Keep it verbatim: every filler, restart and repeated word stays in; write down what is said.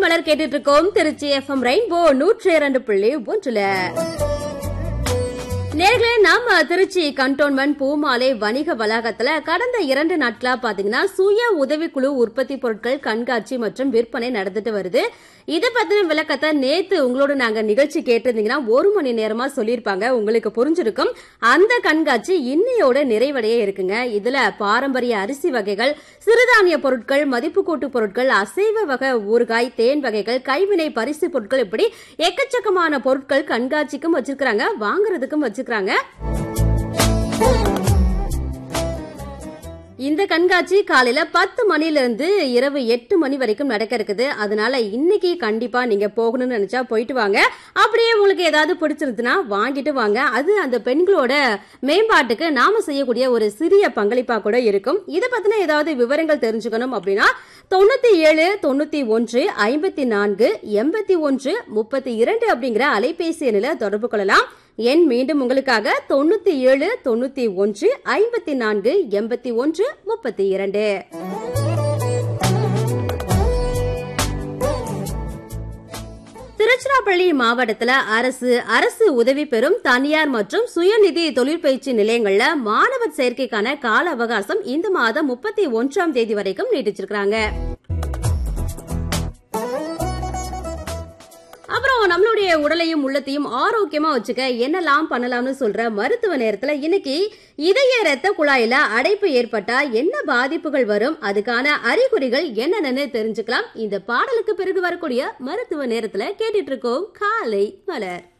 மலர் கேட்டுட்டு இருக்கோம் Trichy FM rainbow நூற்றி இரண்டு புள்ளி ஒன்றுல. நேர்களே, நாம திருச்சி கண்டோன்மெண்ட் பூமாலை வணிக வளாகத்துல கடந்த இரண்டு நாட்களா பாத்தீங்கன்னா சுய உதவிக்குழு உற்பத்தி பொருட்கள் கண்காட்சி மற்றும் விற்பனை நடந்துட்டு வருது. இதை பத்தின விளக்கத்தை நேத்து உங்களோட நாங்க நிகழ்ச்சி கேட்டிருந்தீங்கன்னா ஒரு மணி நேரமா சொல்லியிருப்பாங்க, உங்களுக்கு புரிஞ்சிருக்கும். அந்த கண்காட்சி இன்னையோட நிறைவடைய இருக்குங்க. இதுல பாரம்பரிய அரிசி வகைகள், சிறுதானிய பொருட்கள், மதிப்பு கூட்டு பொருட்கள், அசைவ வகை ஊறுகாய், தேன் வகைகள், கைவினை பரிசு பொருட்கள், இப்படி எக்கச்சக்கமான பொருட்கள் கண்காட்சிக்கும் வச்சிருக்காங்க, வாங்குறதுக்கும் வச்சிருக்காங்க. இந்த கண்காட்சி காலையில பத்து மணில இருந்து இரவு எட்டு மணி வரைக்கும் நடக்க இருக்குது. அதனால இன்னைக்கு கண்டிப்பா நீங்க போகணும்னு நினைச்சா போயிட்டு வாங்க. அப்படியே உங்களுக்கு ஏதாவது பிடிச்சிருந்துன்னா வாங்கிட்டு வாங்க. அது அந்த பெண்களோட மேம்பாட்டுக்கு நாம செய்யக்கூடிய ஒரு சிறிய பங்களிப்பா கூட இருக்கும். இதை பத்தின ஏதாவது விவரங்கள் தெரிஞ்சுக்கணும் அப்படின்னா தொண்ணூத்தி ஏழு தொண்ணூத்தி ஒன்று ஐம்பத்தி நான்கு எண்பத்தி ஒன்று முப்பத்தி இரண்டு அப்படிங்கிற அலைபேசி எண்ணில தொடர்பு கொள்ளலாம். எண் மீண்டும் உங்களுக்காக தொண்ணூத்தி ஏழு தொண்ணூத்தி ஒன்று ஐம்பத்தி நான்கு எண்பத்தி ஒன்று முப்பத்தி இரண்டு. திருச்சிராப்பள்ளி மாவட்டத்தில் அரசு அரசு உதவி பெறும் தனியார் மற்றும் சுயநிதி தொழிற்பயிற்சி நிலையங்கள்ல மாணவர் சேர்க்கைக்கான கால அவகாசம் இந்த மாதம் முப்பத்தி ஒன்றாம் தேதி வரைக்கும் நீட்டிச்சிருக்காங்க. அப்புறம் நம்மளுடைய உடலையும் உள்ளத்தையும் ஆரோக்கியமா வச்சுக்க என்னெல்லாம் பண்ணலாம்னு சொல்ற மருத்துவ நேரத்துல இன்னைக்கு இதய ரத்த குழாயில அடைப்பு ஏற்பட்டா என்ன பாதிப்புகள் வரும், அதுக்கான அறிகுறிகள் என்னென்னு தெரிஞ்சுக்கலாம். இந்த பாடலுக்கு பிறகு வரக்கூடிய மருத்துவ நேரத்துல கேட்டுட்டு இருக்கோம் காலை மலர்.